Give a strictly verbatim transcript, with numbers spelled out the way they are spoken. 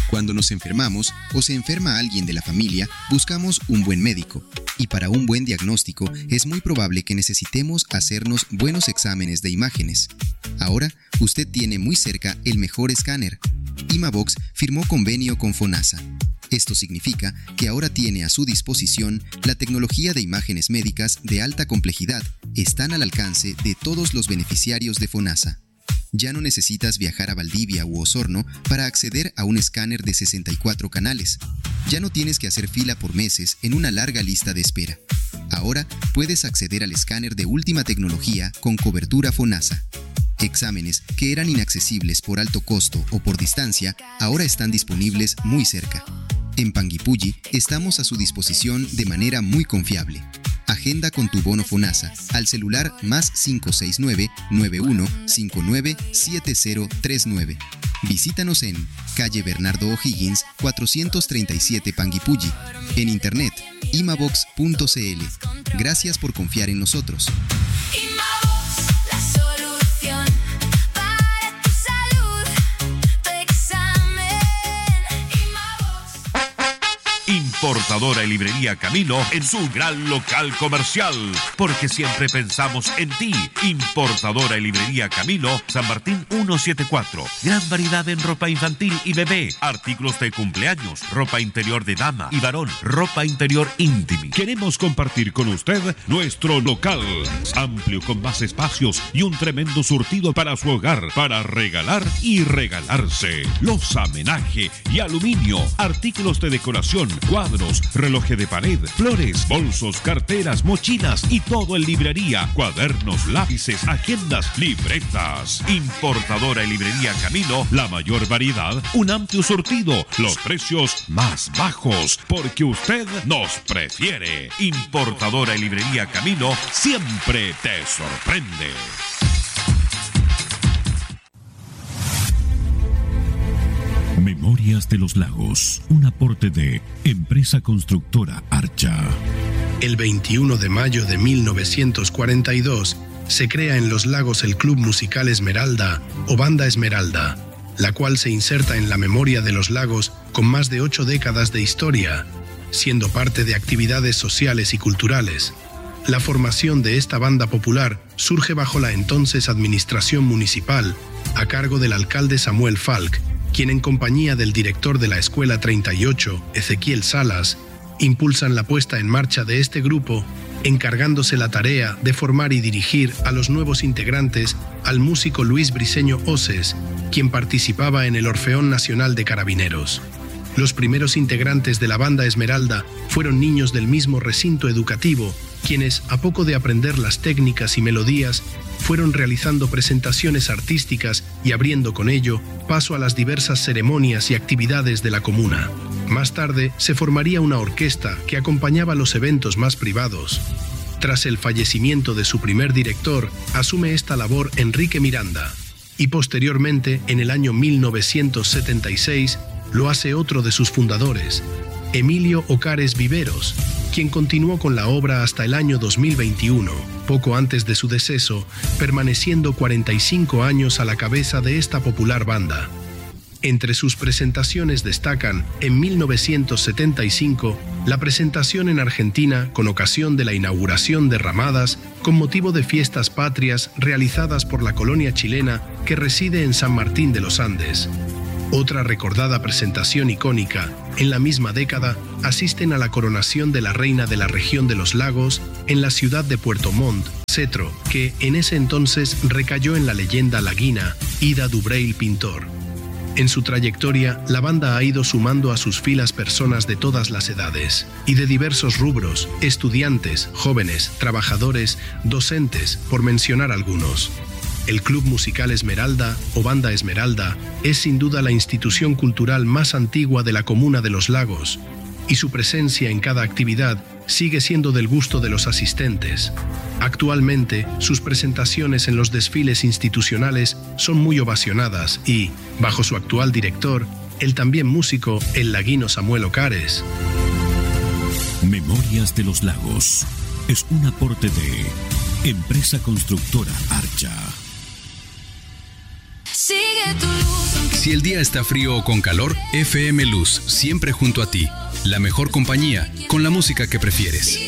Cuando nos enfermamos o se enferma alguien de la familia, buscamos un buen médico. Y para un buen diagnóstico es muy probable que necesitemos hacernos buenos exámenes de imágenes. Ahora, usted tiene muy cerca el mejor escáner. Imabox firmó convenio con FONASA. Esto significa que ahora tiene a su disposición la tecnología de imágenes médicas de alta complejidad. Están al alcance de todos los beneficiarios de FONASA. Ya no necesitas viajar a Valdivia u Osorno para acceder a un escáner de sesenta y cuatro canales. Ya no tienes que hacer fila por meses en una larga lista de espera. Ahora puedes acceder al escáner de última tecnología con cobertura FONASA. Exámenes que eran inaccesibles por alto costo o por distancia, ahora están disponibles muy cerca. En Panguipulli estamos a su disposición de manera muy confiable. Agenda con tu bono FONASA al celular más cinco seis nueve, nueve uno cinco nueve, siete cero tres nueve. Visítanos en calle Bernardo O'Higgins cuatrocientos treinta y siete Panguipulli. En internet, imabox punto c l. Gracias por confiar en nosotros. Importadora y librería Camino en su gran local comercial, porque siempre pensamos en ti. Importadora y librería Camino, San Martín ciento setenta y cuatro. Gran variedad en ropa infantil y bebé, artículos de cumpleaños, ropa interior de dama y varón, ropa interior íntima. Queremos compartir con usted nuestro local, amplio con más espacios y un tremendo surtido para su hogar, para regalar y regalarse. Loza, menaje y aluminio, artículos de decoración, cuadros, relojes de pared, flores, bolsos, carteras, mochilas y todo en librería, cuadernos, lápices, agendas, libretas. Importadora y librería Camino, la mayor variedad, un amplio surtido, los precios más bajos, porque usted nos prefiere. Importadora y librería Camino siempre te sorprende. Memorias de los Lagos, un aporte de Empresa Constructora Archa. El veintiuno de mayo de mil novecientos cuarenta y dos se crea en Los Lagos el Club Musical Esmeralda o Banda Esmeralda, la cual se inserta en la memoria de Los Lagos con más de ocho décadas de historia, siendo parte de actividades sociales y culturales. La formación de esta banda popular surge bajo la entonces administración municipal, a cargo del alcalde Samuel Falk, quien en compañía del director de la Escuela treinta y ocho, Ezequiel Salas, impulsan la puesta en marcha de este grupo, encargándose la tarea de formar y dirigir a los nuevos integrantes al músico Luis Briceño Oces, quien participaba en el Orfeón Nacional de Carabineros. Los primeros integrantes de la Banda Esmeralda fueron niños del mismo recinto educativo, quienes, a poco de aprender las técnicas y melodías, fueron realizando presentaciones artísticas y abriendo con ello paso a las diversas ceremonias y actividades de la comuna. Más tarde se formaría una orquesta que acompañaba los eventos más privados. Tras el fallecimiento de su primer director, asume esta labor Enrique Miranda, y posteriormente, en el año mil novecientos setenta y seis, lo hace otro de sus fundadores, Emilio Ocares Viveros, quien continuó con la obra hasta el año dos mil veintiuno, poco antes de su deceso, permaneciendo cuarenta y cinco años a la cabeza de esta popular banda. Entre sus presentaciones destacan, en mil novecientos setenta y cinco, la presentación en Argentina con ocasión de la inauguración de Ramadas con motivo de fiestas patrias realizadas por la colonia chilena que reside en San Martín de los Andes. Otra recordada presentación icónica, en la misma década, asisten a la coronación de la reina de la región de los lagos en la ciudad de Puerto Montt, Cetro, que en ese entonces recayó en la leyenda laguina Ida Dubreil Pintor. En su trayectoria, la banda ha ido sumando a sus filas personas de todas las edades y de diversos rubros, estudiantes, jóvenes, trabajadores, docentes, por mencionar algunos. El Club Musical Esmeralda, o Banda Esmeralda, es sin duda la institución cultural más antigua de la comuna de Los Lagos, y su presencia en cada actividad sigue siendo del gusto de los asistentes. Actualmente, sus presentaciones en los desfiles institucionales son muy ovacionadas y, bajo su actual director, el también músico, el laguino Samuel Ocares. Memorias de los Lagos es un aporte de Empresa Constructora Archa. Sigue tu luz, aunque Si el día está frío o con calor, F M Luz, siempre junto a ti. La mejor compañía, con la música que prefieres.